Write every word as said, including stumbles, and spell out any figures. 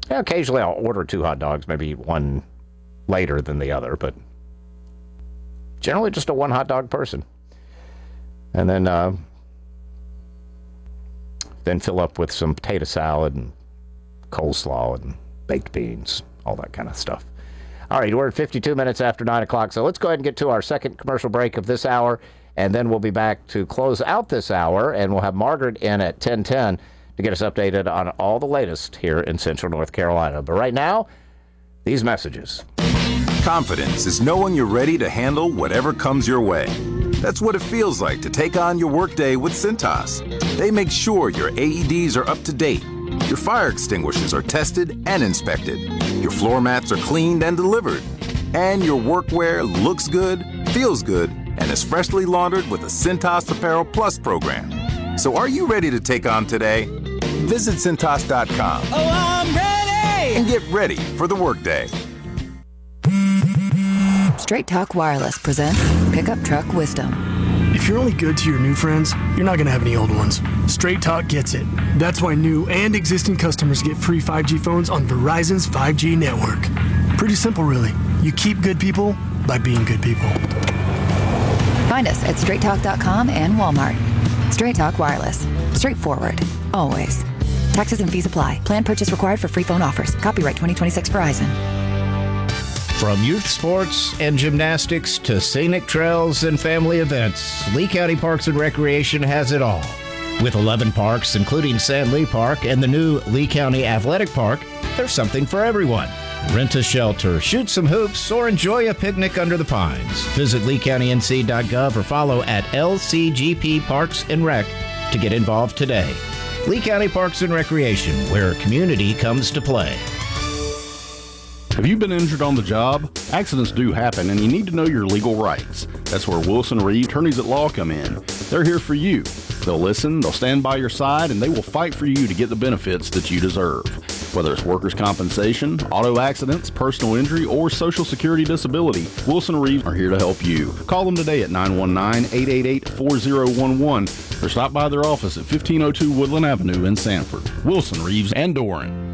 Yeah, occasionally I'll order two hot dogs, maybe one later than the other, but generally just a one hot dog person. And then uh, then fill up with some potato salad and coleslaw and baked beans, all that kind of stuff. All right, we're at fifty-two minutes after nine o'clock, so let's go ahead and get to our second commercial break of this hour, and then we'll be back to close out this hour, and we'll have Margaret in at ten ten to get us updated on all the latest here in Central North Carolina. But right now, these messages. Confidence is knowing you're ready to handle whatever comes your way. That's what it feels like to take on your workday with Cintas. They make sure your A E Ds are up to date, your fire extinguishers are tested and inspected, your floor mats are cleaned and delivered, and your workwear looks good, feels good, and is freshly laundered with the Cintas Apparel Plus program. So are you ready to take on today? Visit Cintas dot com. Oh, I'm ready! And get ready for the workday. Straight Talk Wireless presents Pickup Truck Wisdom. If you're only good to your new friends, you're not going to have any old ones. Straight Talk gets it. That's why new and existing customers get free five G phones on Verizon's five G network. Pretty simple, really. You keep good people by being good people. Find us at straight talk dot com and Walmart. Straight Talk Wireless. Straightforward. Always. Taxes and fees apply. Plan purchase required for free phone offers. Copyright twenty twenty-six Verizon. From youth sports and gymnastics to scenic trails and family events, Lee County Parks and Recreation has it all. With eleven parks, including Sand Lee Park and the new Lee County Athletic Park, there's something for everyone. Rent a shelter, shoot some hoops, or enjoy a picnic under the pines. Visit lee county n c dot gov or follow at L C G P Parks and Rec to get involved today. Lee County Parks and Recreation, where community comes to play. Have you been injured on the job? Accidents do happen, and you need to know your legal rights. That's where Wilson Reed Attorneys at Law come in. They're here for you. They'll listen, they'll stand by your side, and they will fight for you to get the benefits that you deserve. Whether it's workers' compensation, auto accidents, personal injury, or Social Security disability, Wilson Reed are here to help you. Call them today at nine one nine, eight eight eight, four zero one one or stop by their office at fifteen oh two Woodland Avenue in Sanford. Wilson, Reeves, and Doran.